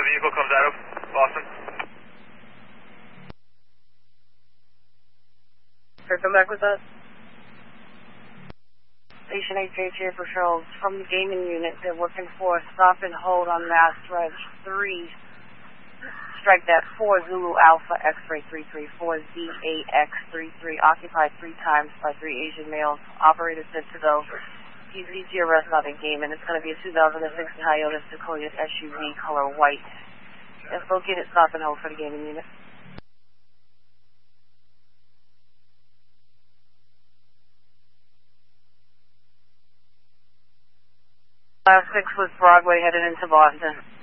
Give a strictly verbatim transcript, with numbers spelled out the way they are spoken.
vehicle comes out of Boston. Sir, come back with us. Station H H here for Charles. From the gaming unit, they're looking for a stop and hold on Mass Reg three. Strike that four Zulu Alpha X-ray three three four Z A X three three, occupied three times by three Asian males. Operator said to go, he's easy arrest, not in game, and it's going to be a two thousand six Toyota Sequoia S U V, color white. Let's go get it, stop and hold for the gaming unit. Five six was Broadway headed into Boston.